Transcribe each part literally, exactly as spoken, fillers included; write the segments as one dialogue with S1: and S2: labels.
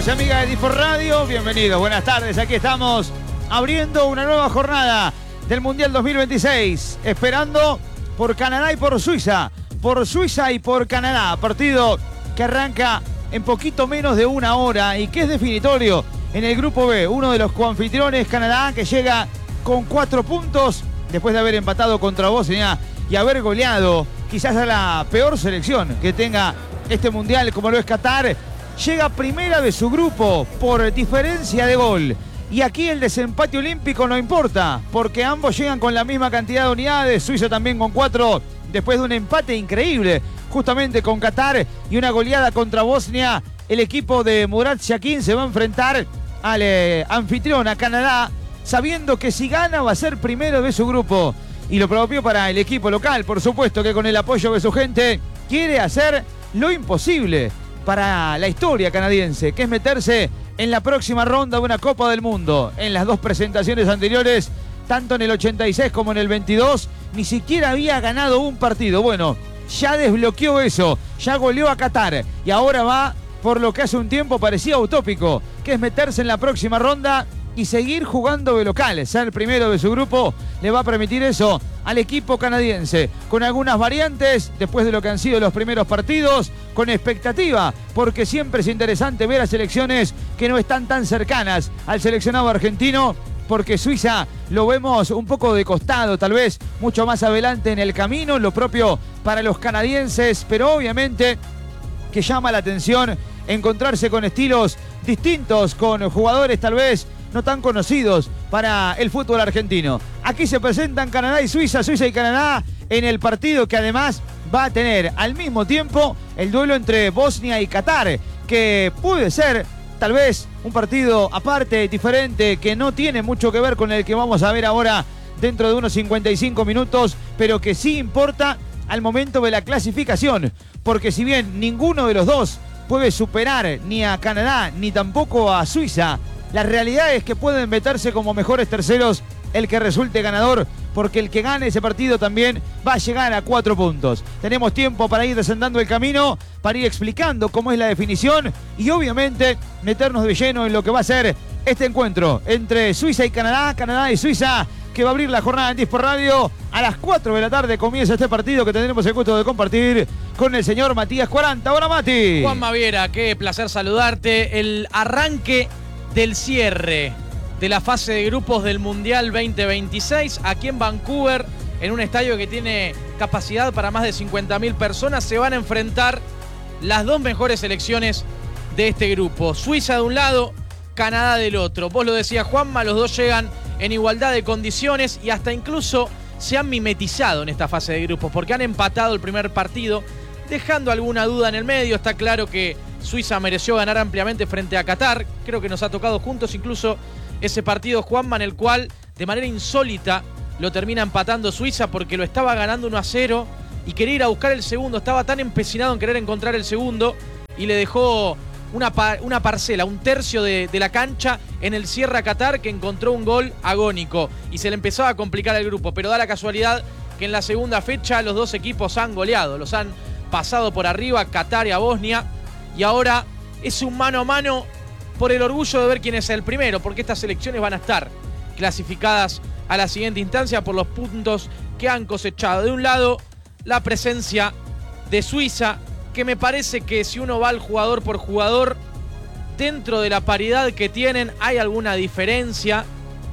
S1: amigos y amigas de Disport Radio, bienvenidos, buenas tardes, aquí estamos abriendo una nueva jornada del Mundial dos mil veintiséis, esperando por Canadá y por Suiza, por Suiza y por Canadá, partido que arranca en poquito menos de una hora y que es definitorio en el grupo B, uno de los coanfitriones, Canadá, que llega con cuatro puntos después de haber empatado contra Bosnia y haber goleado quizás a la peor selección que tenga este Mundial como lo es Qatar. Llega primera de su grupo por diferencia de gol. Y aquí el desempate olímpico no importa, porque ambos llegan con la misma cantidad de unidades. Suiza también con cuatro, después de un empate increíble, justamente con Qatar y una goleada contra Bosnia. El equipo de Murat Yakin se va a enfrentar al eh, anfitrión, a Canadá, sabiendo que si gana va a ser primero de su grupo. Y lo propio para el equipo local, por supuesto que con el apoyo de su gente quiere hacer lo imposible para la historia canadiense, que es meterse en la próxima ronda de una Copa del Mundo. En las dos presentaciones anteriores, tanto en el ochenta y seis como en el veintidós, ni siquiera había ganado un partido. Bueno, ya desbloqueó eso, ya goleó a Qatar y ahora va por lo que hace un tiempo parecía utópico, que es meterse en la próxima ronda y seguir jugando de local. Ser primero de su grupo le va a permitir eso al equipo canadiense, con algunas variantes después de lo que han sido los primeros partidos, con expectativa, porque siempre es interesante ver a selecciones que no están tan cercanas al seleccionado argentino, porque Suiza lo vemos un poco de costado, tal vez mucho más adelante en el camino, lo propio para los canadienses, pero obviamente que llama la atención encontrarse con estilos distintos, con jugadores tal vez no tan conocidos para el fútbol argentino. Aquí se presentan Canadá y Suiza, Suiza y Canadá, en el partido que además va a tener al mismo tiempo el duelo entre Bosnia y Qatar, que puede ser tal vez un partido aparte, diferente, que no tiene mucho que ver con el que vamos a ver ahora dentro de unos cincuenta y cinco minutos, pero que sí importa al momento de la clasificación, porque si bien ninguno de los dos puede superar ni a Canadá ni tampoco a Suiza, la realidad es que pueden meterse como mejores terceros el que resulte ganador, porque el que gane ese partido también va a llegar a cuatro puntos. Tenemos tiempo para ir desandando el camino, para ir explicando cómo es la definición y obviamente meternos de lleno en lo que va a ser este encuentro entre Suiza y Canadá, Canadá y Suiza, que va a abrir la jornada en Disport Radio. A las cuatro de la tarde comienza este partido que tendremos el gusto de compartir con el señor Matías cuarenta. Hola, Mati.
S2: Juan Maviera, qué placer saludarte. El arranque del cierre de la fase de grupos del Mundial veinte veintiséis aquí en Vancouver, en un estadio que tiene capacidad para más de cincuenta mil personas. Se van a enfrentar las dos mejores selecciones de este grupo. Suiza de un lado, Canadá del otro. Vos lo decías, Juanma, los dos llegan en igualdad de condiciones y hasta incluso se han mimetizado en esta fase de grupos porque han empatado el primer partido, dejando alguna duda en el medio. Está claro que Suiza mereció ganar ampliamente frente a Qatar. Creo que nos ha tocado juntos incluso ese partido, Juanma, en el cual de manera insólita lo termina empatando Suiza porque lo estaba ganando uno a cero y quería ir a buscar el segundo. Estaba tan empecinado en querer encontrar el segundo y le dejó una, pa una parcela, un tercio de, de la cancha en el cierre a Qatar, que encontró un gol agónico y se le empezaba a complicar el grupo. Pero da la casualidad que en la segunda fecha los dos equipos han goleado, los han pasado por arriba, Qatar y a Bosnia. Y ahora es un mano a mano por el orgullo de ver quién es el primero, porque estas selecciones van a estar clasificadas a la siguiente instancia por los puntos que han cosechado. De un lado, la presencia de Suiza, que me parece que si uno va al jugador por jugador, dentro de la paridad que tienen hay alguna diferencia.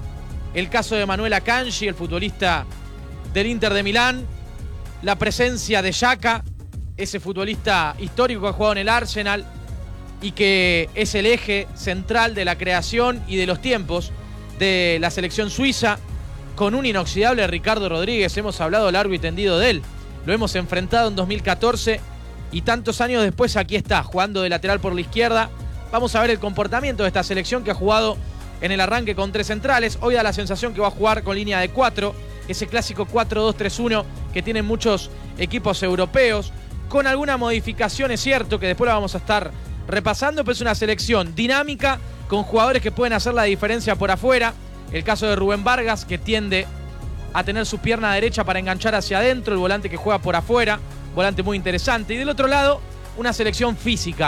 S2: El caso de Manuel Akanji, el futbolista del Inter de Milán, la presencia de Xhaka, ese futbolista histórico que ha jugado en el Arsenal y que es el eje central de la creación y de los tiempos de la selección suiza, con un inoxidable Ricardo Rodríguez. Hemos hablado largo y tendido de él, lo hemos enfrentado en dos mil catorce y tantos años después aquí está, jugando de lateral por la izquierda. Vamos a ver el comportamiento de esta selección que ha jugado en el arranque con tres centrales. Hoy da la sensación que va a jugar con línea de cuatro, ese clásico cuatro dos tres uno que tienen muchos equipos europeos, con alguna modificación, es cierto, que después la vamos a estar repasando, pero es una selección dinámica, con jugadores que pueden hacer la diferencia por afuera. El caso de Rubén Vargas, que tiende a tener su pierna derecha para enganchar hacia adentro, el volante que juega por afuera, volante muy interesante. Y del otro lado, una selección física,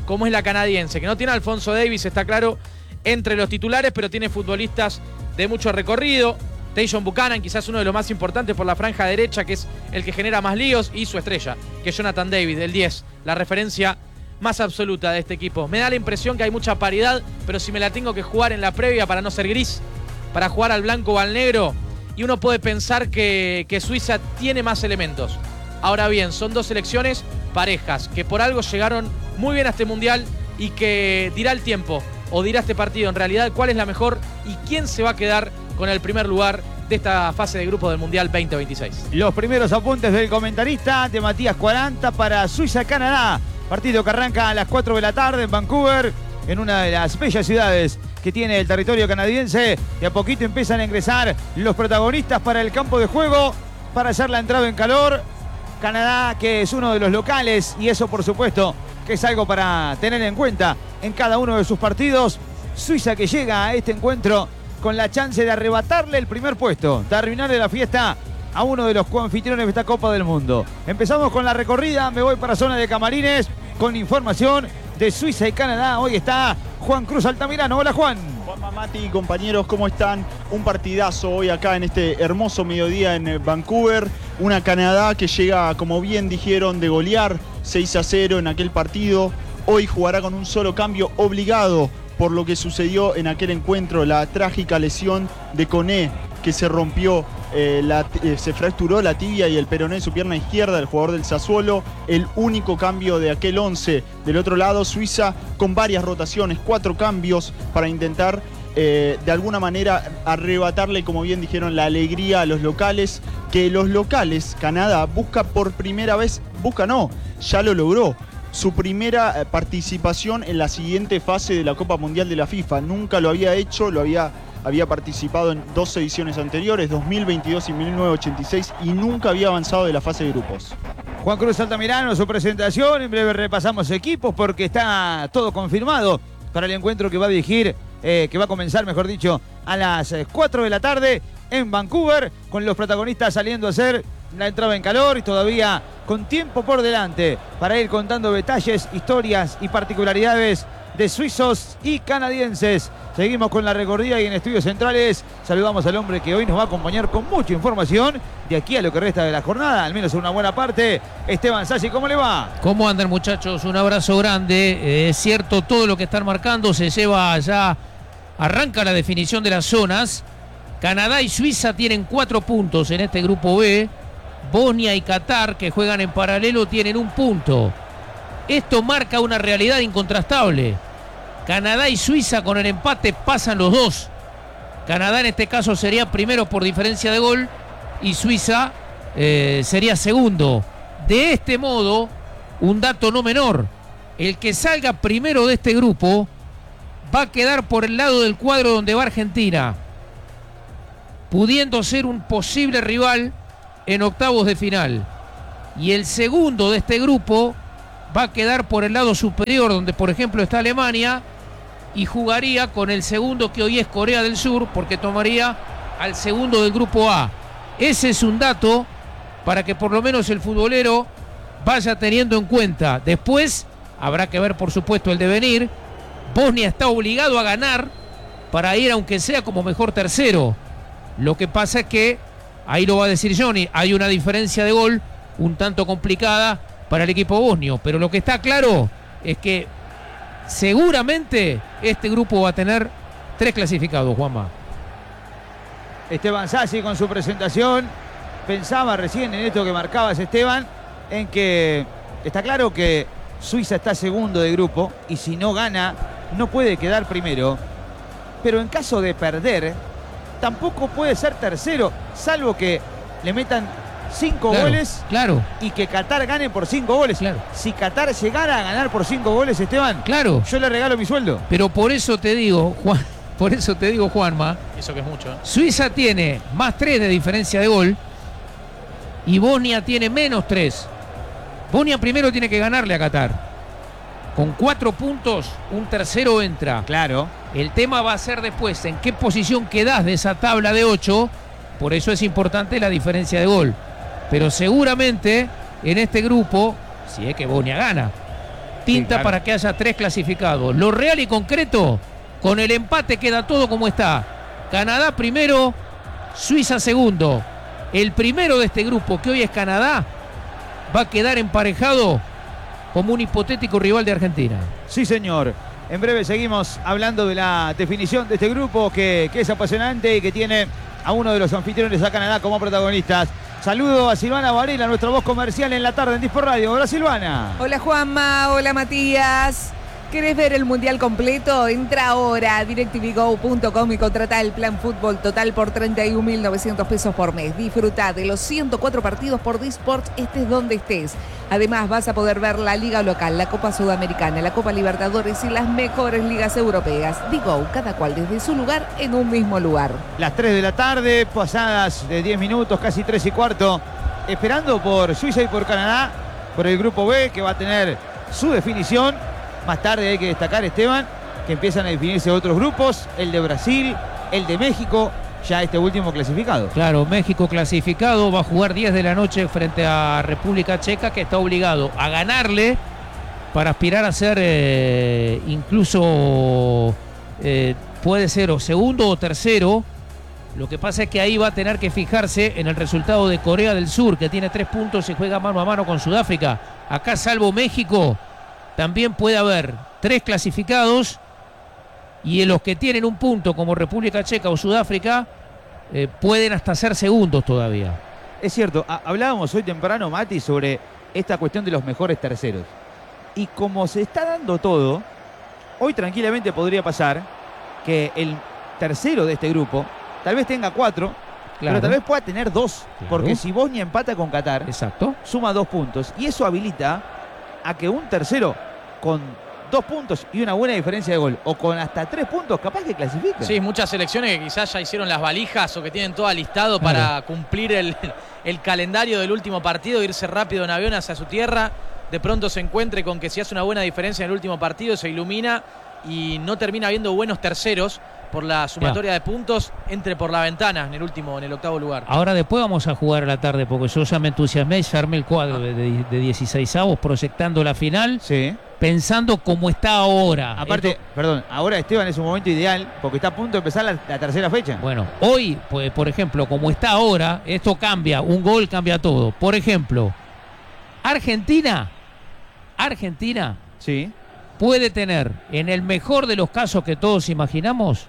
S2: como es la canadiense, que no tiene a Alfonso Davies, está claro, entre los titulares, pero tiene futbolistas de mucho recorrido. Tajon Buchanan, quizás uno de los más importantes por la franja derecha, que es el que genera más líos, y su estrella, que es Jonathan David, el diez, la referencia más absoluta de este equipo. Me da la impresión que hay mucha paridad, pero si me la tengo que jugar en la previa para no ser gris, para jugar al blanco o al negro, y uno puede pensar que, que Suiza tiene más elementos. Ahora bien, son dos selecciones parejas, que por algo llegaron muy bien a este Mundial y que dirá el tiempo, o dirá este partido en realidad cuál es la mejor y quién se va a quedar con el primer lugar de esta fase de grupos del Mundial veinte veintiséis.
S1: Los primeros apuntes del comentarista de Matías cuarenta para Suiza-Canadá. Partido que arranca a las cuatro de la tarde en Vancouver, en una de las bellas ciudades que tiene el territorio canadiense. De a poquito empiezan a ingresar los protagonistas para el campo de juego, para hacer la entrada en calor. Canadá, que es uno de los locales, y eso por supuesto que es algo para tener en cuenta en cada uno de sus partidos. Suiza, que llega a este encuentro con la chance de arrebatarle el primer puesto, de arruinarle la fiesta a uno de los coanfitriones de esta Copa del Mundo. Empezamos con la recorrida, me voy para zona de camarines con información de Suiza y Canadá. Hoy está Juan Cruz Altamirano. Hola, Juan.
S3: Juan Mamati, compañeros, ¿cómo están? Un partidazo hoy acá en este hermoso mediodía en Vancouver. Una Canadá que llega, como bien dijeron, de golear seis a cero en aquel partido. Hoy jugará con un solo cambio obligado por lo que sucedió en aquel encuentro, la trágica lesión de Koné, que se rompió, eh, la, eh, se fracturó la tibia y el peroné de su pierna izquierda, el jugador del Sassuolo. El único cambio de aquel once. Del otro lado, Suiza con varias rotaciones, cuatro cambios para intentar eh, de alguna manera arrebatarle, como bien dijeron, la alegría a los locales, que los locales, Canadá, busca por primera vez, busca no, ya lo logró, su primera participación en la siguiente fase de la Copa Mundial de la FIFA. Nunca lo había hecho, lo había, había participado en dos ediciones anteriores, dos mil veintidós y mil novecientos ochenta y seis, y nunca había avanzado de la fase de grupos.
S1: Juan Cruz Altamirano, su presentación. En breve repasamos equipos porque está todo confirmado para el encuentro que va a dirigir, eh, que va a comenzar, mejor dicho, a las cuatro de la tarde en Vancouver, con los protagonistas saliendo a hacer la entrada en calor y todavía con tiempo por delante para ir contando detalles, historias y particularidades de suizos y canadienses. Seguimos con la recorrida y en estudios centrales saludamos al hombre que hoy nos va a acompañar con mucha información de aquí a lo que resta de la jornada, al menos una buena parte. Esteban Sassi, ¿cómo le va?
S4: ¿Cómo andan, muchachos? Un abrazo grande. Eh, es cierto todo lo que están marcando, se lleva ya, arranca la definición de las zonas. Canadá y Suiza tienen cuatro puntos en este grupo B. Bosnia y Qatar, que juegan en paralelo, tienen un punto. Esto marca una realidad incontrastable. Canadá y Suiza con el empate pasan los dos. Canadá en este caso sería primero por diferencia de gol y Suiza eh, sería segundo. De este modo, un dato no menor, el que salga primero de este grupo va a quedar por el lado del cuadro donde va Argentina, pudiendo ser un posible rival en octavos de final. Y el segundo de este grupo va a quedar por el lado superior, donde por ejemplo está Alemania, y jugaría con el segundo, que hoy es Corea del Sur, porque tomaría al segundo del grupo A. Ese es un dato para que por lo menos el futbolero vaya teniendo en cuenta. Después habrá que ver, por supuesto, el devenir. Bosnia está obligado a ganar para ir, aunque sea como mejor tercero. Lo que pasa es que, ahí lo va a decir Johnny, hay una diferencia de gol un tanto complicada para el equipo bosnio, pero lo que está claro es que seguramente este grupo va a tener tres clasificados, Juanma.
S1: Esteban Sassi con su presentación. Pensaba recién en esto que marcabas, Esteban, en que está claro que Suiza está segundo de grupo y si no gana no puede quedar primero, pero en caso de perder tampoco puede ser tercero, salvo que le metan cinco
S4: claro,
S1: goles
S4: claro.
S1: y que Qatar gane por cinco goles.
S4: Claro.
S1: Si Qatar llegara a ganar por cinco goles, Esteban,
S4: claro,
S1: yo le regalo mi sueldo.
S4: Pero por eso te digo, Juan, por eso te digo, Juanma,
S2: eso que es mucho, ¿eh?
S4: Suiza tiene más tres de diferencia de gol y Bosnia tiene menos tres. Bosnia primero tiene que ganarle a Qatar. Con cuatro puntos, un tercero entra.
S1: Claro.
S4: El tema va a ser después en qué posición quedás de esa tabla de ocho. Por eso es importante la diferencia de gol. Pero seguramente en este grupo, si es que Bosnia gana, pinta
S1: Sí, claro.
S4: para que haya tres clasificados. Lo real y concreto, con el empate queda todo como está. Canadá primero, Suiza segundo. El primero de este grupo, que hoy es Canadá, va a quedar emparejado como un hipotético rival de Argentina.
S1: Sí, señor. En breve seguimos hablando de la definición de este grupo que, que es apasionante y que tiene a uno de los anfitriones a Canadá como protagonistas. Saludo a Silvana Varela, nuestra voz comercial en la tarde en Dispor Radio. Hola, Silvana.
S5: Hola, Juanma. Hola, Matías. ¿Querés ver el Mundial completo? Entra ahora a directv go punto com y contrata el plan fútbol total por treinta y un mil novecientos pesos por mes. Disfruta de los ciento cuatro partidos por Disports, estés donde estés. Además, vas a poder ver la Liga Local, la Copa Sudamericana, la Copa Libertadores y las mejores ligas europeas. Digo, cada cual desde su lugar en un mismo lugar.
S1: Las tres de la tarde, pasadas de diez minutos, casi tres y cuarto, esperando por Suiza y por Canadá, por el grupo B, que va a tener su definición. Más tarde hay que destacar, Esteban, que empiezan a definirse otros grupos, el de Brasil, el de México, ya este último clasificado.
S4: Claro, México clasificado, va a jugar diez de la noche frente a República Checa, que está obligado a ganarle para aspirar a ser eh, incluso, eh, puede ser o segundo o tercero. Lo que pasa es que ahí va a tener que fijarse en el resultado de Corea del Sur, que tiene tres puntos y juega mano a mano con Sudáfrica. Acá, salvo México, también puede haber tres clasificados, y en los que tienen un punto como República Checa o Sudáfrica eh, pueden hasta ser segundos todavía.
S1: Es cierto, a- hablábamos hoy temprano, Mati, sobre esta cuestión de los mejores terceros. Y como se está dando todo, hoy tranquilamente podría pasar que el tercero de este grupo tal vez tenga cuatro,
S4: Claro.
S1: pero tal vez pueda tener dos.
S4: Claro.
S1: Porque si Bosnia empata con Qatar,
S4: Exacto.
S1: suma dos puntos. Y eso habilita a que un tercero con dos puntos y una buena diferencia de gol, o con hasta tres puntos, capaz que clasifica.
S2: Sí, muchas selecciones que quizás ya hicieron las valijas o que tienen todo alistado para
S4: Claro.
S2: cumplir el, el calendario del último partido, irse rápido en avión hacia su tierra. De pronto se encuentre con que si hace una buena diferencia en el último partido se ilumina y no termina habiendo buenos terceros por la sumatoria de puntos, entre por la ventana en el último, en el octavo lugar.
S4: Ahora después vamos a jugar a la tarde, porque yo ya me entusiasmé, ya armé el cuadro de, de, de dieciséis avos, proyectando la final,
S1: Sí.
S4: pensando cómo está ahora.
S1: Aparte,
S4: Esto-
S1: perdón, ahora Esteban es un momento ideal porque está a punto de empezar la, la tercera fecha.
S4: Bueno, hoy, pues, por ejemplo, como está ahora, esto cambia, un gol cambia todo. Por ejemplo, Argentina, Argentina
S1: Sí.
S4: puede tener, en el mejor de los casos que todos imaginamos,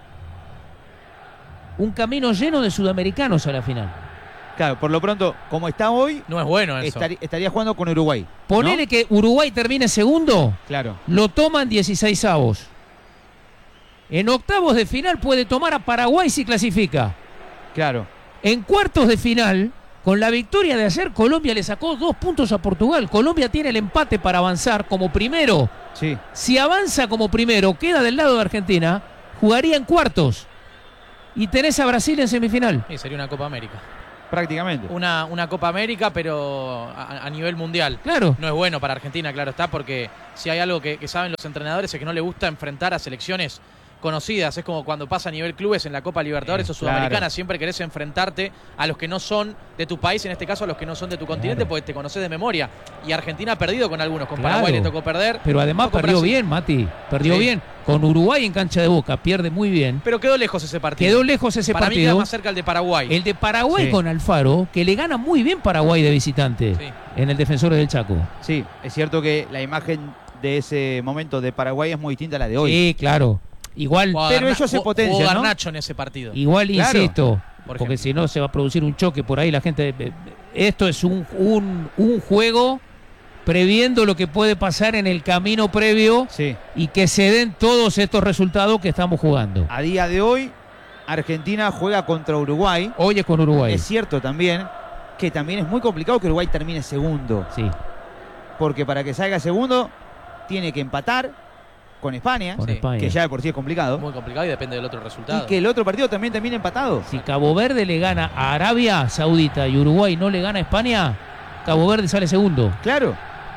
S4: un camino lleno de sudamericanos a la final.
S1: Claro, por lo pronto, como está hoy,
S2: No es bueno eso.
S1: estari- estaría jugando con Uruguay. ¿no?
S4: Ponele que Uruguay termine segundo,
S1: Claro.
S4: lo toman dieciséis avos. En octavos de final puede tomar a Paraguay si clasifica.
S1: Claro.
S4: En cuartos de final, con la victoria de ayer, Colombia le sacó dos puntos a Portugal. Colombia tiene el empate para avanzar como primero.
S1: Sí.
S4: Si avanza como primero, queda del lado de Argentina, jugaría en cuartos. Y tenés a Brasil en semifinal.
S2: Sí, sería una Copa América.
S1: Prácticamente.
S2: Una, una Copa América, pero a, a nivel mundial.
S4: Claro.
S2: No es bueno para Argentina, claro está, porque si hay algo que, que saben los entrenadores es que no le gusta enfrentar a selecciones conocidas. Es como cuando pasa a nivel clubes en la Copa Libertadores
S1: Eh,
S2: o Sudamericana.
S1: claro.
S2: Siempre querés enfrentarte a los que no son de tu país, en este caso a los que no son de tu continente, porque te conoces de memoria. Y Argentina ha perdido con algunos. Con
S4: Claro.
S2: Paraguay le tocó perder.
S4: Pero además
S2: tocó
S4: perdió
S2: Brasil.
S4: bien, Mati. Perdió
S2: Sí.
S4: bien. Con Uruguay en cancha de Boca, pierde muy bien.
S2: Pero quedó lejos ese partido.
S4: Quedó lejos ese
S2: para mí queda
S4: partido.
S2: más cerca el de Paraguay.
S4: El de Paraguay
S1: Sí.
S4: con Alfaro, que le gana muy bien Paraguay de visitante
S2: Sí.
S4: en el Defensores del Chaco.
S1: Sí, es cierto que la imagen de ese momento de Paraguay es muy distinta a la de hoy.
S4: Sí, claro. Igual,
S2: Jugó
S1: Pero
S2: Garna-
S1: ellos se
S2: jugó-
S1: potencian,
S2: jugó
S1: ¿no?
S2: Garnacho en ese partido.
S4: igual
S1: Claro.
S4: insisto,
S2: Por
S4: porque
S2: ejemplo.
S4: si no se va a producir un choque por ahí, la gente... eh, Esto es un, un, un juego previendo lo que puede pasar en el camino previo
S1: Sí.
S4: y que se den todos estos resultados que estamos jugando.
S1: A día de hoy, Argentina juega contra Uruguay.
S4: Hoy es con Uruguay.
S1: Es cierto también que también es muy complicado que Uruguay termine segundo.
S4: Sí,
S1: Porque para que salga segundo, tiene que empatar con España,
S4: con
S2: Sí.
S4: España.
S1: que ya de por sí es complicado.
S2: Muy complicado y depende del otro resultado.
S1: Y que el otro partido también termine empatado.
S4: Si Cabo Verde le gana a Arabia Saudita y Uruguay no le gana a España, Cabo Verde sale segundo.
S1: Claro.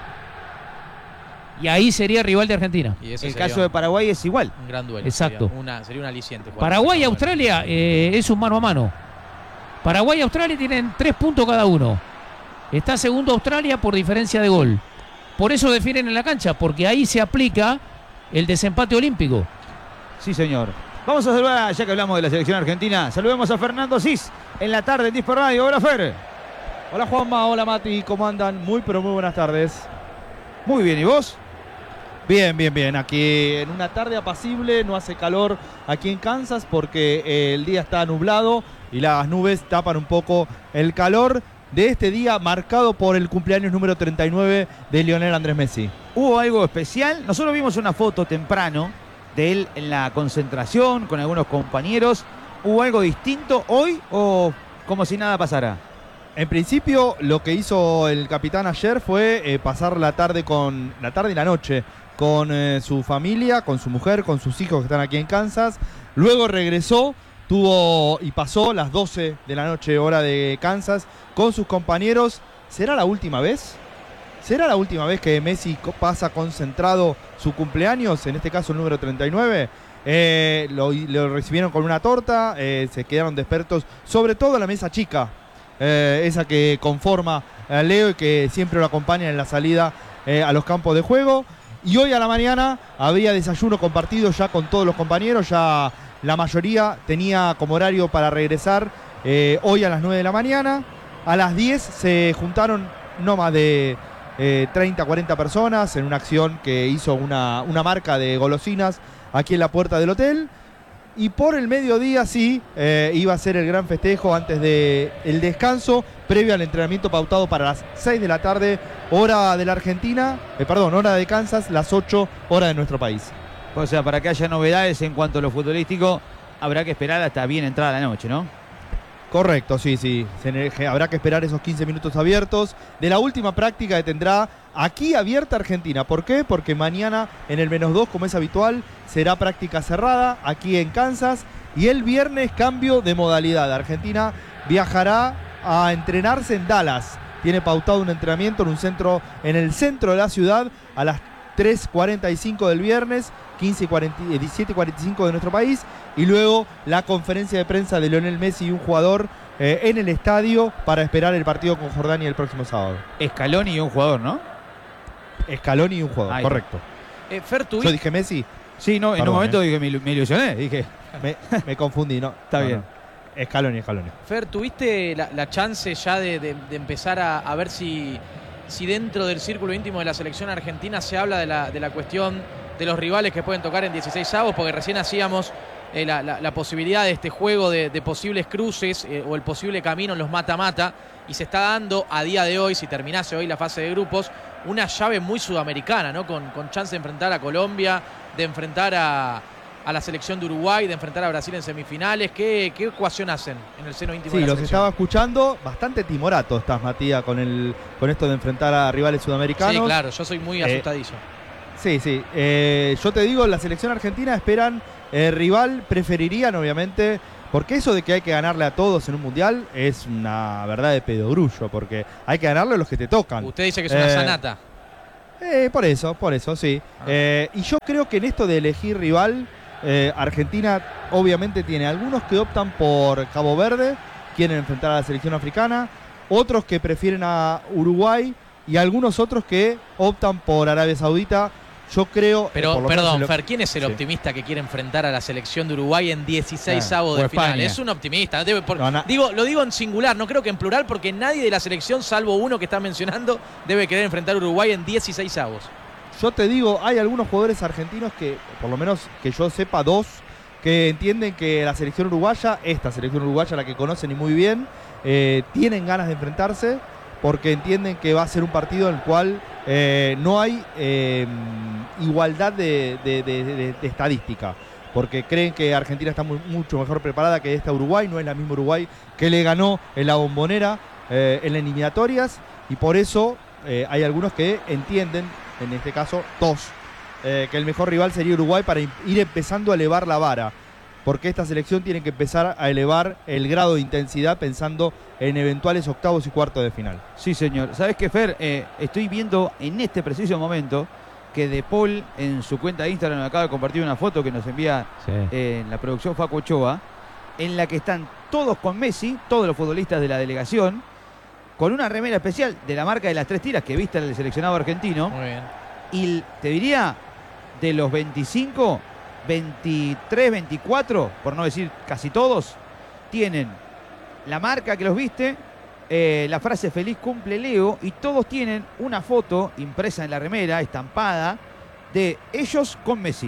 S4: Y ahí sería rival de Argentina.
S2: Y ese
S1: El
S2: sería
S1: caso de Paraguay es igual.
S2: un gran duelo.
S4: Exacto.
S2: Sería, una, sería un aliciente. jugar
S4: Paraguay y
S2: contra
S4: Australia eh, es un mano a mano. Paraguay y Australia tienen tres puntos cada uno. Está segundo Australia por diferencia de gol. por eso definen en la cancha, porque ahí se aplica el desempate olímpico.
S1: Sí, señor. Vamos a saludar, ya que hablamos de la selección argentina, saludemos a Fernando Cis en la tarde en Dispar Radio. Hola, Fer.
S6: Hola, Juanma. Hola, Mati. ¿Cómo andan? Muy, pero muy buenas tardes.
S1: Muy bien, ¿y vos?
S6: Bien, bien, bien. Aquí en una tarde apacible, no hace calor aquí en Kansas porque el día está nublado y las nubes tapan un poco el calor de este día marcado por el cumpleaños número treinta y nueve de Lionel Andrés Messi.
S1: ¿Hubo algo especial? Nosotros vimos una foto temprano de él en la concentración con algunos compañeros. ¿Hubo algo distinto hoy o como si nada pasara?
S6: En principio, lo que hizo el capitán ayer fue eh, pasar la tarde con la tarde y la noche con eh, su familia, con su mujer, con sus hijos que están aquí en Kansas. Luego regresó, tuvo y pasó las doce de la noche, hora de Kansas, con sus compañeros. ¿Será la última vez? ¿Será la última vez que Messi pasa concentrado su cumpleaños? En este caso el número treinta y nueve. Eh, lo, lo recibieron con una torta, eh, se quedaron despiertos, sobre todo en la mesa chica, eh, esa que conforma a Leo y que siempre lo acompaña en la salida eh, a los campos de juego. Y hoy a la mañana había desayuno compartido ya con todos los compañeros, ya la mayoría tenía como horario para regresar eh, hoy a las nueve de la mañana. A las diez se juntaron no más de eh, treinta, cuarenta personas en una acción que hizo una, una marca de golosinas aquí en la puerta del hotel. Y por el mediodía sí, eh, iba a ser el gran festejo antes del descanso, previo al entrenamiento pautado para las seis de la tarde, hora de la Argentina, eh, perdón, hora de Kansas, las ocho, hora de nuestro país.
S1: O sea, para que haya novedades en cuanto a lo futbolístico, habrá que esperar hasta bien entrada la noche, ¿no?
S6: Correcto, sí, sí. Se, habrá que esperar esos quince minutos abiertos de la última práctica que tendrá aquí abierta Argentina. ¿Por qué? Porque mañana en el menos dos, como es habitual, será práctica cerrada aquí en Kansas. Y el viernes cambio de modalidad. Argentina viajará a entrenarse en Dallas. Tiene pautado un entrenamiento en un centro, en el centro de la ciudad a las tres cuarenta y cinco del viernes, quince y cuarenta, diecisiete y cuarenta y cinco de nuestro país. Y luego la conferencia de prensa de Lionel Messi y un jugador eh, en el estadio para esperar el partido con Jordania el próximo sábado.
S1: Scaloni y un jugador, ¿no?
S6: Scaloni y un jugador,
S1: Ahí
S6: correcto.
S2: Eh, Fer, ¿tú
S6: Yo dije Messi.
S1: Sí, no, en
S6: Perdón,
S1: un momento
S6: eh.
S1: dije, me, ilu- me ilusioné, dije.
S6: Me, me confundí, ¿no?
S1: Está
S6: No,
S1: bien.
S6: no. Scaloni, Scaloni.
S2: Fer, ¿tuviste la, la chance ya de, de- de empezar a, a ver si, si dentro del círculo íntimo de la selección argentina se habla de la, de la cuestión de los rivales que pueden tocar en dieciséis avos? Porque recién hacíamos eh, la, la- la posibilidad de este juego de, de posibles cruces eh, o el posible camino en los mata-mata, y se está dando a día de hoy, si terminase hoy la fase de grupos, una llave muy sudamericana, ¿no? Con, con chance de enfrentar a Colombia, de enfrentar a, a la selección de Uruguay, de enfrentar a Brasil en semifinales. ¿Qué, qué ecuación hacen en el seno íntimo
S6: Sí,
S2: de la
S6: los
S2: selección?
S6: estaba escuchando. Bastante timorato estás, Matías, con, el, con esto de enfrentar a rivales sudamericanos.
S2: Sí, claro, yo soy muy
S6: Eh,
S2: asustadizo.
S6: Sí, sí. Eh, yo te digo, la selección argentina esperan eh, rival, preferirían obviamente, porque eso de que hay que ganarle a todos en un mundial es una verdad de pedogrullo, porque hay que ganarle a los que te tocan.
S2: Usted dice que es una
S6: eh,
S2: sanata.
S6: Eh, por eso, por eso, sí.
S2: Ah.
S6: Eh, y yo creo que en esto de elegir rival, eh, Argentina obviamente tiene algunos que optan por Cabo Verde, quieren enfrentar a la selección africana, otros que prefieren a Uruguay y algunos otros que optan por Arabia Saudita. Yo creo... eh,
S2: Pero,
S6: por lo menos
S2: perdón,
S6: en lo-
S2: Fer, ¿quién es el
S6: Sí.
S2: optimista que quiere enfrentar a la selección de Uruguay en dieciséis
S1: Ah,
S2: avos
S1: o
S2: de final?
S1: España.
S2: Es un optimista. no debe- por-
S6: No, na-
S2: digo, lo digo en singular, no creo que en plural, porque nadie de la selección, salvo uno que está mencionando, debe querer enfrentar a Uruguay en dieciséis avos.
S6: Yo te digo, hay algunos jugadores argentinos que, por lo menos que yo sepa, dos, que entienden que la selección uruguaya, esta selección uruguaya, la que conocen y muy bien, eh, tienen ganas de enfrentarse porque entienden que va a ser un partido en el cual eh, no hay eh, igualdad de, de- de- de- de estadística. Porque creen que Argentina está muy- mucho mejor preparada que esta Uruguay, no es la misma Uruguay que le ganó en la Bombonera eh, en las eliminatorias, y por eso eh, hay algunos que entienden, en este caso dos, eh, que el mejor rival sería Uruguay para ir empezando a elevar la vara, porque esta selección tiene que empezar a elevar el grado de intensidad pensando en eventuales octavos y cuartos de final.
S1: Sí, señor. ¿Sabes qué, Fer? Eh, estoy viendo en este preciso momento que De Paul en su cuenta de Instagram acaba de compartir una foto que nos envía eh, en la producción Facu Ochoa, en la que están todos con Messi, todos los futbolistas de la delegación, con una remera especial de la marca de las tres tiras que viste el seleccionado argentino.
S2: Muy bien.
S1: Y te diría, de los veinticinco, veintitrés, veinticuatro, por no decir casi todos, tienen la marca que los viste, eh, la frase feliz cumple Leo, y todos tienen una foto impresa en la remera, estampada, de ellos con Messi.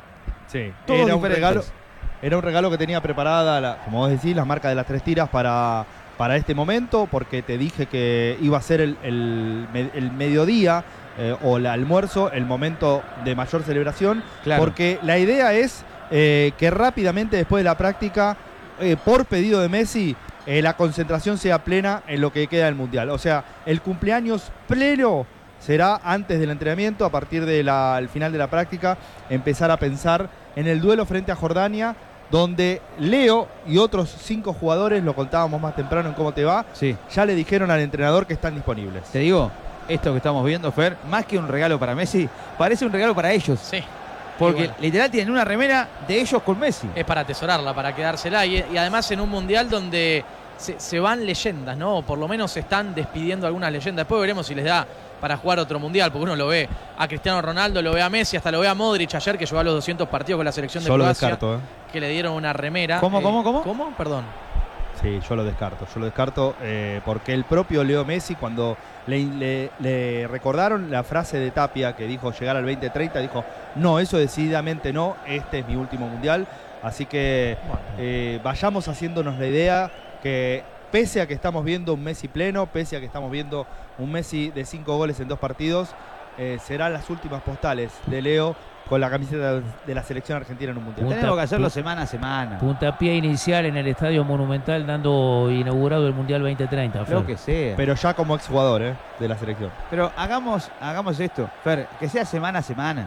S6: Sí,
S1: Todos
S6: era un,
S1: diferentes.
S6: regalo, era un regalo que tenía preparada, la, como vos decís, la marca de las tres tiras para, para este momento, porque te dije que iba a ser el, el, el mediodía eh, o el almuerzo, el momento de mayor celebración,
S1: Claro.
S6: porque la idea es eh, que rápidamente después de la práctica, eh, por pedido de Messi, eh, la concentración sea plena en lo que queda del Mundial. O sea, el cumpleaños pleno será antes del entrenamiento, a partir del final de la práctica, empezar a pensar en el duelo frente a Jordania, donde Leo y otros cinco jugadores, lo contábamos más temprano en Cómo Te Va,
S1: Sí.
S6: ya le dijeron al entrenador que están disponibles.
S1: Te digo, esto que estamos viendo, Fer, más que un regalo para Messi, parece un regalo para ellos.
S2: Sí.
S1: Porque
S2: Y bueno,
S1: literal tienen una remera de ellos con Messi.
S2: es para atesorarla, para quedársela. Y, y además en un mundial donde se, se van leyendas, ¿no? O por lo menos se están despidiendo algunas leyendas. Después veremos si les da para jugar otro mundial, porque uno lo ve a Cristiano Ronaldo, lo ve a Messi, hasta lo ve a Modric ayer, que llegó a los doscientos partidos con la selección de
S6: Yo lo
S2: Croacia,
S6: descarto, ¿eh?
S2: que le dieron una remera.
S1: ¿Cómo,
S2: Eh,
S1: cómo, cómo?
S2: ¿Cómo? Perdón.
S6: Sí, yo lo descarto, yo lo descarto eh, porque el propio Leo Messi, cuando le, le- le recordaron la frase de Tapia que dijo llegar al veinte treinta, dijo, no, eso decididamente no, este es mi último mundial, así que eh, vayamos haciéndonos la idea que pese a que estamos viendo un Messi pleno, pese a que estamos viendo un Messi de cinco goles en dos partidos, eh, serán las últimas postales de Leo con la camiseta de la selección argentina en un mundial.
S4: Punta-
S1: Tenemos que hacerlo
S4: pu-
S1: semana a semana.
S4: Puntapié inicial en el Estadio Monumental dando inaugurado el Mundial veinte treinta.
S1: Lo
S4: Fer.
S1: que sea. Pero,
S6: Pero ya como exjugador eh, de la selección.
S1: hagamos, hagamos esto, Fer, que sea semana a semana.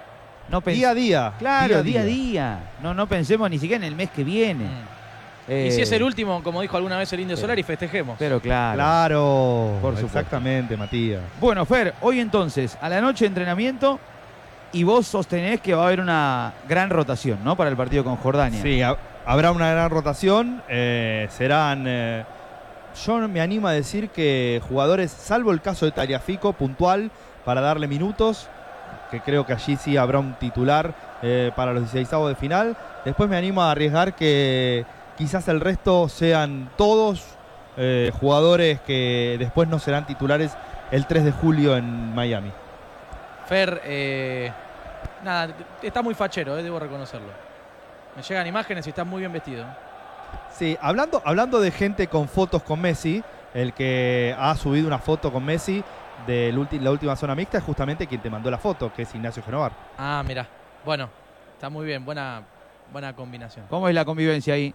S1: No pens-
S6: Día a día.
S1: Claro, día a día. No, no pensemos ni siquiera en el mes que viene.
S2: Mm.
S1: Eh,
S2: Y si es el último, como dijo alguna vez el Indio
S1: sí.
S2: Solari, festejemos.
S1: Pero claro.
S6: Claro,
S1: Por supuesto.
S6: exactamente, Matías.
S1: Bueno, Fer, hoy entonces, a la noche de entrenamiento, y vos sostenés que va a haber una gran rotación, ¿no? Para el partido con Jordania.
S6: Sí, ha- habrá una gran rotación. eh, serán, eh, yo me animo a decir que jugadores, salvo el caso de Tagliafico, puntual, para darle minutos, que creo que allí sí habrá un titular eh, para los dieciseisavos de final. Después me animo a arriesgar que quizás el resto sean todos eh, jugadores que después no serán titulares el tres de julio en Miami.
S2: Fer, eh, nada, está muy fachero, eh, debo reconocerlo. Me llegan imágenes y está muy bien vestido.
S6: Sí, hablando, hablando de gente con fotos con Messi, el que ha subido una foto con Messi de la última zona mixta es justamente quien te mandó la foto, que es Ignacio Genovar.
S2: Ah, mira. Bueno, está muy bien, buena, buena combinación.
S1: ¿Cómo es la convivencia ahí?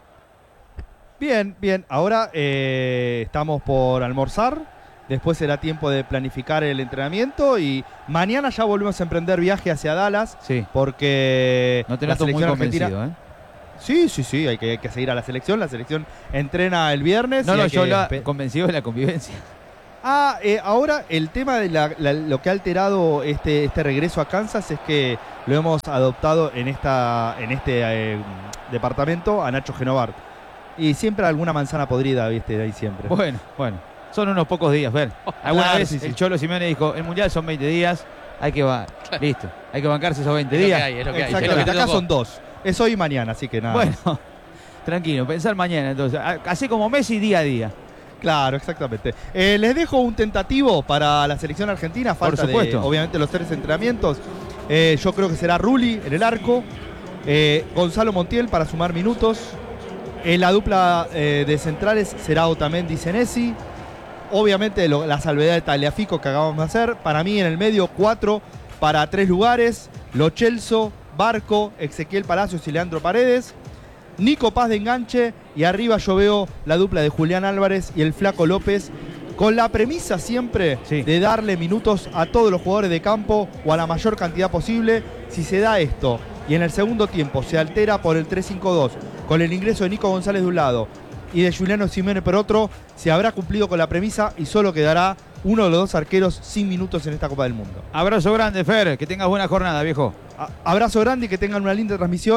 S6: Bien, bien. Ahora eh, estamos por almorzar. Después será tiempo de planificar el entrenamiento y mañana ya volvemos a emprender viaje hacia Dallas
S1: Sí.
S6: porque
S1: No te
S6: la
S1: noto muy
S6: selección
S1: convencido,
S6: argentina...
S1: ¿eh?
S6: Sí, sí, sí, hay que, hay que seguir a la selección. La selección entrena el viernes.
S1: No,
S6: y
S1: no,
S6: hay
S1: yo
S6: que
S1: la
S6: espe-
S1: convencido de la convivencia.
S6: Ah, eh, ahora el tema de la- la- lo que ha alterado este, este regreso a Kansas es que lo hemos adoptado en, esta, en este eh, departamento a Nacho Genovar. Y siempre alguna manzana podrida, viste, ahí siempre.
S1: Bueno, bueno. Son unos pocos días, Fer. Alguna
S6: Claro,
S1: vez
S6: sí, sí.
S1: el Cholo Simeone dijo, el Mundial son veinte días, hay que va, listo, hay que bancarse esos veinte
S2: Es lo que
S1: días.
S2: hay, es lo que hay. Es lo que
S6: Exactamente,
S2: te
S6: acá
S2: tocó.
S6: son dos. Es hoy y mañana, así que nada.
S1: Bueno, tranquilo, pensar mañana entonces. A- Así como Messi día a día.
S6: Claro, exactamente. Eh, les dejo un tentativo para la selección argentina. Falta
S1: Por supuesto.
S6: de, obviamente, los tres entrenamientos. Eh, yo creo que será Rulli en el arco. eh, Gonzalo Montiel para sumar minutos. En la dupla eh, de centrales será Otamendi y Senesi. Obviamente lo- la salvedad de Tagliafico que acabamos de hacer. Para mí en el medio cuatro para tres lugares. Lo Celso, Barco, Ezequiel Palacios y Leandro Paredes. Nico Paz de enganche y arriba yo veo la dupla de Julián Álvarez y el Flaco López con la premisa siempre
S1: Sí.
S6: de darle minutos a todos los jugadores de campo o a la mayor cantidad posible. Si se da esto y en el segundo tiempo se altera por el tres cinco dos con el ingreso de Nico González de un lado y de Juliano Simeone por otro, se habrá cumplido con la premisa y solo quedará uno de los dos arqueros sin minutos en esta Copa del Mundo.
S1: Abrazo grande, Fer, que tengas buena jornada, viejo.
S6: A- abrazo grande y que tengan una linda transmisión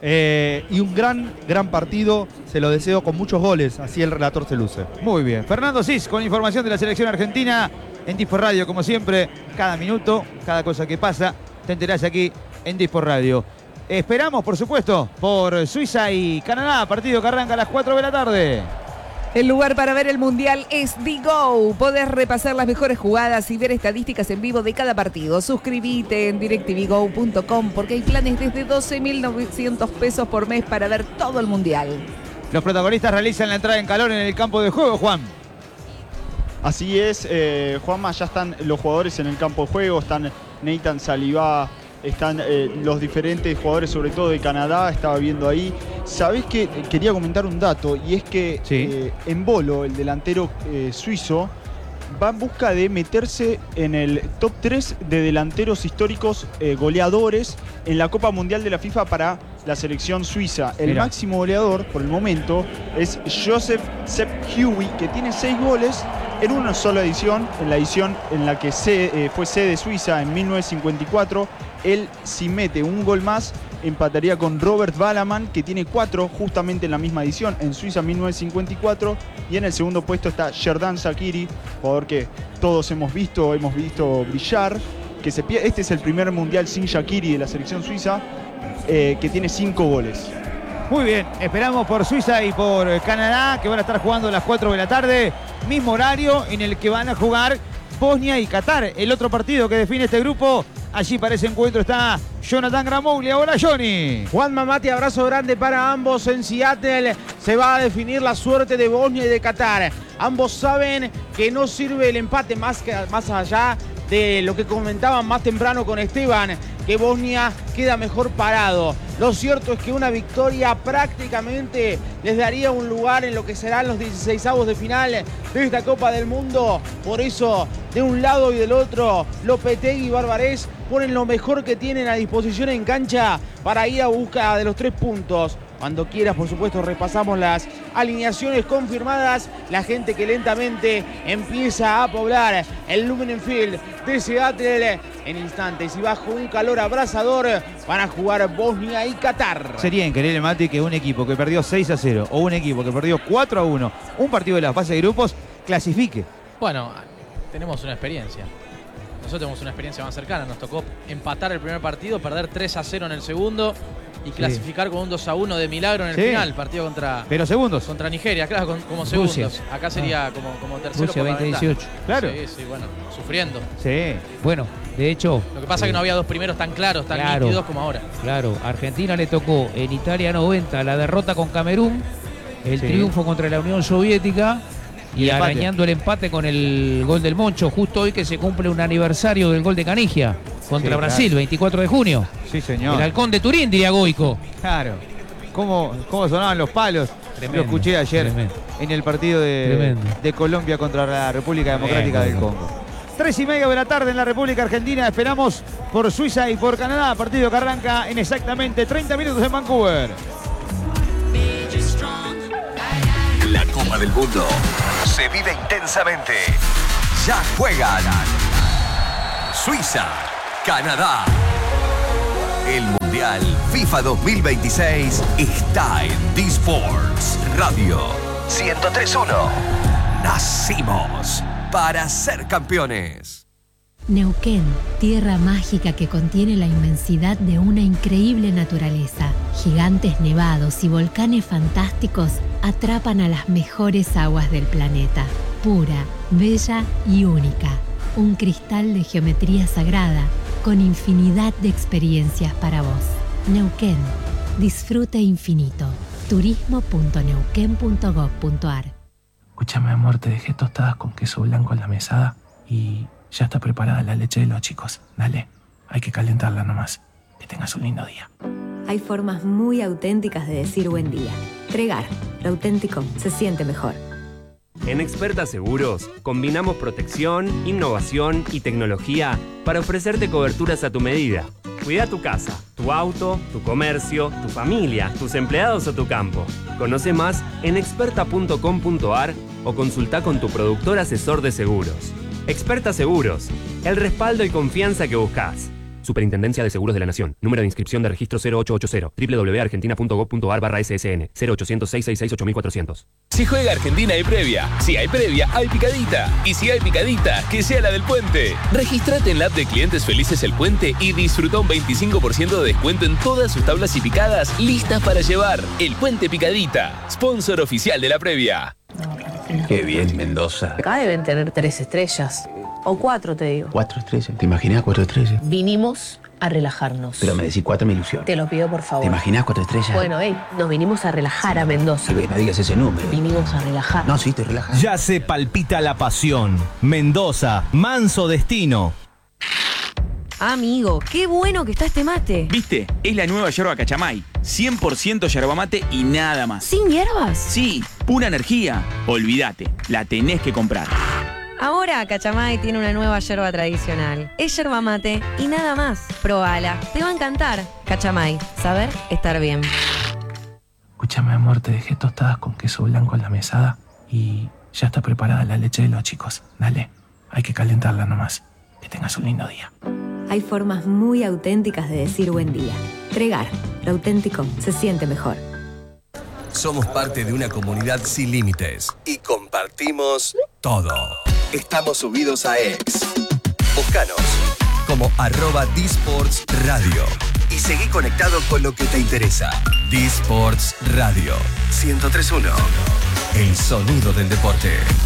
S6: Eh, y un gran, gran partido. Se lo deseo con muchos goles. Así el relator se luce.
S1: Muy bien. Fernando Cis con información de la selección argentina en Dispor Radio, como siempre. Cada minuto, cada cosa que pasa, te enterás aquí en Dispor Radio. Esperamos, por supuesto, por Suiza y Canadá, partido que arranca a las cuatro de la tarde.
S5: El lugar para ver el Mundial es DiGo. Podés repasar las mejores jugadas y ver estadísticas en vivo de cada partido. Suscríbete en directv go punto com porque hay planes desde doce mil novecientos pesos por mes para ver todo el Mundial.
S1: Los protagonistas realizan la entrada en calor en el campo de juego, Juan.
S3: Así es, eh, Juanma, ya están los jugadores en el campo de juego, están Nathan Saliba, están eh, los diferentes jugadores, sobre todo de Canadá, estaba viendo ahí. ¿Sabés qué? Quería comentar un dato, y es que
S1: sí.
S3: eh, Embolo, el delantero eh, suizo, va en busca de meterse en el top tres de delanteros históricos eh, goleadores en la Copa Mundial de la FIFA para la selección suiza. El
S1: Mirá.
S3: máximo goleador, por el momento, es Joseph Sepp Huey, que tiene seis goles en una sola edición, en la edición en la que se, eh, fue sede Suiza en mil novecientos cincuenta y cuatro. Él, si mete un gol más, empataría con Robert Balaman, que tiene cuatro justamente en la misma edición, en Suiza mil novecientos cincuenta y cuatro. Y en el segundo puesto está Xherdan Shaqiri, jugador que todos hemos visto, hemos visto brillar. Que se, este es el primer mundial sin Shaqiri de la selección suiza, eh, que tiene cinco goles.
S1: Muy bien, esperamos por Suiza y por Canadá, que van a estar jugando a las cuatro de la tarde. Mismo horario en el que van a jugar Bosnia y Qatar, el otro partido que define este grupo. Allí para ese encuentro está Jonathan Gramoglia. Hola, Johnny.
S7: Juan Mamati, abrazo grande para ambos en Seattle. Se va a definir la suerte de Bosnia y de Qatar. Ambos saben que no sirve el empate, más, que, más allá de lo que comentaban más temprano con Esteban, que Bosnia queda mejor parado. Lo cierto es que una victoria prácticamente les daría un lugar en lo que serán los dieciseisavos de final de esta Copa del Mundo. Por eso, de un lado y del otro, Lopetegui y Barbarés ponen lo mejor que tienen a disposición en cancha para ir a busca de los tres puntos. Cuando quieras, por supuesto, repasamos las alineaciones confirmadas. La gente que lentamente empieza a poblar el Lumen Field de Seattle en instantes. Y bajo un calor abrasador van a jugar Bosnia y Qatar.
S1: Sería increíble, Mati, que un equipo que perdió seis a cero o un equipo que perdió cuatro a uno, un partido de la fase de grupos, clasifique.
S2: Bueno, tenemos una experiencia. Nosotros tenemos una experiencia más cercana. Nos tocó empatar el primer partido, perder tres a cero en el segundo y clasificar con un dos a uno de milagro en el
S1: sí.
S2: final. Partido contra,
S1: Pero segundos.
S2: contra Nigeria, claro, con, como segundos.
S4: Rusia.
S2: Acá sería como, como tercero.
S4: Rusia
S2: por la
S4: veinte
S2: ventana.
S4: dieciocho.
S1: Claro.
S2: Sí, sí, bueno, sufriendo.
S1: Sí.
S4: Bueno, de hecho...
S2: Lo que pasa es
S4: eh,
S2: que no había dos primeros tan claros, tan
S4: claro.
S2: nítidos como ahora.
S4: Claro, Argentina le tocó en Italia noventa la derrota con Camerún, el
S1: Sí.
S4: triunfo contra la Unión Soviética y,
S1: Y el empate.
S4: arañando el empate con el gol del Moncho, justo hoy que se cumple un aniversario del gol de Canigia contra
S1: Sí,
S4: Brasil,
S1: claro.
S4: veinticuatro de junio.
S1: Sí, señor.
S4: El halcón de Turín, diría Goico.
S1: Claro. ¿Cómo, cómo sonaban los palos?
S4: Tremendo,
S1: Lo escuché ayer
S4: tremendo.
S1: en el partido de,
S4: Tremendo.
S1: de Colombia contra la República Democrática del
S4: Tremendo.
S1: Congo. Tres y media de la tarde en la República Argentina. Esperamos por Suiza y por Canadá. Partido que arranca en exactamente treinta minutos en Vancouver.
S8: La Copa del Mundo se vive intensamente. Ya juegan Suiza, Canadá. El Mundial FIFA dos mil veintiséis está en D-Sports Radio ciento tres punto uno. Nacimos para ser campeones.
S9: Neuquén, tierra mágica que contiene la inmensidad de una increíble naturaleza. Gigantes nevados y volcanes fantásticos atrapan a las mejores aguas del planeta. Pura, bella y única. Un cristal de geometría sagrada con infinidad de experiencias para vos. Neuquén, disfrute infinito. turismo punto neuquén punto gob punto ar.
S10: Escúchame, amor, te dejé tostadas con queso blanco en la mesada y ya está preparada la leche de los chicos. Dale, hay que calentarla nomás. Que tengas un lindo día.
S11: Hay formas muy auténticas de decir buen día. Pregar, lo auténtico se siente mejor.
S12: En Experta Seguros, combinamos protección, innovación y tecnología para ofrecerte coberturas a tu medida. Cuida tu casa, tu auto, tu comercio, tu familia, tus empleados o tu campo. Conoce más en experta punto com punto ar o consulta con tu productor asesor de seguros. Experta Seguros, el respaldo y confianza que buscas. Superintendencia de Seguros de la Nación. Número de inscripción de registro cero ocho ocho cero. doble u doble u doble u punto argentina punto gov punto ar barra S S N. cero ochocientos seis sesenta y seis ocho mil cuatrocientos.
S13: Si juega Argentina hay previa. Si hay previa, hay picadita. Y si hay picadita, que sea la del Puente. Registrate en la app de Clientes Felices El Puente y disfruta un veinticinco por ciento de descuento en todas sus tablas y picadas listas para llevar. El Puente Picadita, sponsor oficial de la previa.
S14: Qué bien, Mendoza.
S15: Acá deben tener tres estrellas. O cuatro, te digo.
S14: Cuatro estrellas. ¿Te imaginas cuatro estrellas?
S15: Vinimos a relajarnos.
S14: Pero me decís cuatro, me ilusión.
S15: Te lo pido, por favor.
S14: ¿Te imaginas cuatro estrellas?
S15: Bueno, hey, nos vinimos a relajar a Mendoza.
S14: Que no digas ese número.
S15: Vinimos a relajar.
S14: No, sí, estoy relajado.
S16: Ya se palpita la pasión. Mendoza, manso destino.
S17: Amigo, qué bueno que está este mate.
S18: ¿Viste? Es la nueva yerba Cachamay. cien por ciento yerba mate y nada más.
S17: ¿Sin hierbas?
S18: Sí, pura energía. Olvídate, la tenés que comprar.
S17: Ahora Cachamay tiene una nueva yerba tradicional. Es yerba mate y nada más. Probala, te va a encantar. Cachamay, saber estar bien.
S10: Escúchame, amor, te dejé tostadas con queso blanco en la mesada y ya está preparada la leche de los chicos. Dale, hay que calentarla nomás. Que tengas un lindo día.
S11: Hay formas muy auténticas de decir buen día. Tregar, lo auténtico se siente mejor.
S8: Somos parte de una comunidad sin límites y compartimos todo. Estamos subidos a X. Búscanos como arroba Disports Radio y seguí conectado con lo que te interesa. Disports Radio ciento tres punto uno. El sonido del deporte.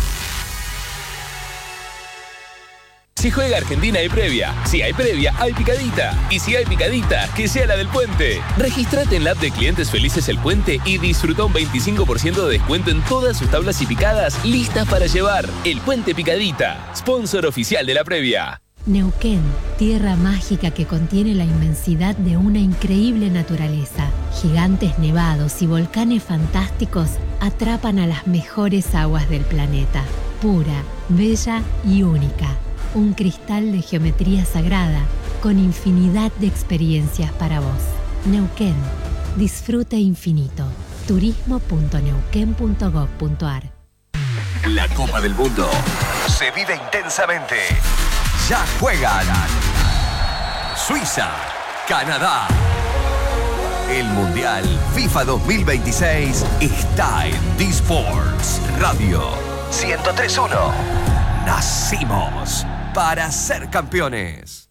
S13: Si juega Argentina hay previa. Si hay previa, hay picadita. Y si hay picadita, que sea la del Puente. Registrate en la app de Clientes Felices El Puente y disfruta un veinticinco por ciento de descuento en todas sus tablas y picadas listas para llevar. El Puente Picadita, sponsor oficial de la previa.
S9: Neuquén, tierra mágica que contiene la inmensidad de una increíble naturaleza. Gigantes nevados y volcanes fantásticos atrapan a las mejores aguas del planeta. Pura, bella y única. Un cristal de geometría sagrada con infinidad de experiencias para vos. Neuquén, disfrute infinito. turismo punto neuquén punto gov punto ar.
S8: La Copa del Mundo se vive intensamente. Ya juegan Suiza, Canadá. El Mundial FIFA dos mil veintiséis está en Disports Radio ciento tres punto uno. Nacimos para ser campeones.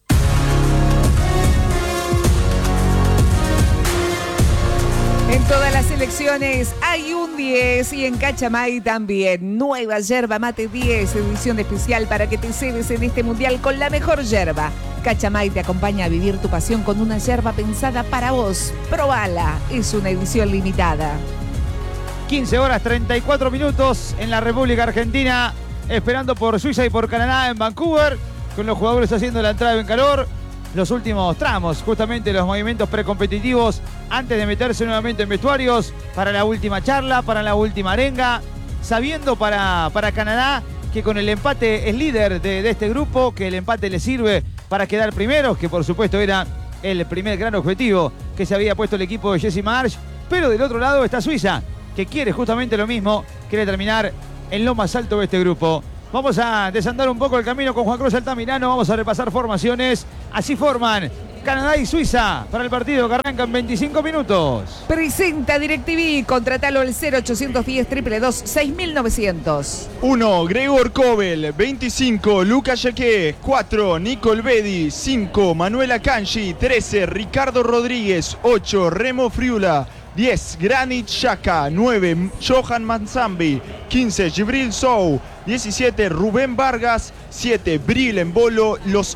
S5: En todas las selecciones hay un diez y en Cachamay también. Nueva yerba mate diez, edición especial para que te cedes en este mundial con la mejor yerba. Cachamay te acompaña a vivir tu pasión con una yerba pensada para vos. Probala, es una edición limitada.
S1: quince horas treinta y cuatro minutos en la República Argentina, esperando por Suiza y por Canadá en Vancouver, con los jugadores haciendo la entrada en calor. Los últimos tramos, justamente los movimientos precompetitivos antes de meterse nuevamente en vestuarios para la última charla, para la última arenga, sabiendo para, para Canadá que con el empate es líder de, de este grupo, que el empate le sirve para quedar primeros, que por supuesto era el primer gran objetivo que se había puesto el equipo de Jesse Marsch, pero del otro lado está Suiza, que quiere justamente lo mismo, quiere terminar en lo más alto de este grupo. Vamos a desandar un poco el camino con Juan Cruz Altamirano, vamos a repasar formaciones. Así forman Canadá y Suiza para el partido que arranca en veinticinco minutos.
S5: Presenta DirecTV, contratalo al cero ochocientos diez, dos dos dos, seis mil novecientos.
S3: uno. Gregor Kobel. veinticinco. Lucas Yaque. cuatro. Nicol Bedi. cinco. Manuela Kanji. trece. Ricardo Rodríguez. ocho. Remo Friula. diez. Granit Xhaka. nueve. Johan Manzambi. quince. Gibril Sou. diecisiete. Rubén Vargas. siete. Bril Embolo. Los